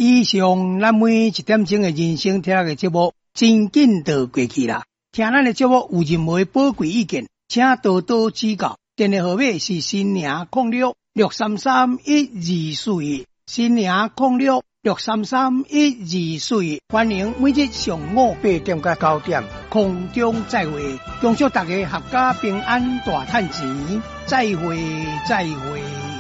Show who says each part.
Speaker 1: 以上咱每一点钟的人生听的节目，真紧就过去啦。听咱的节目有任何宝贵意见，请多多指教。电话号码是0663311241，0663311241。欢迎每日上午8点到9点空中再会，恭祝大家阖家平安大赚钱，再会再会。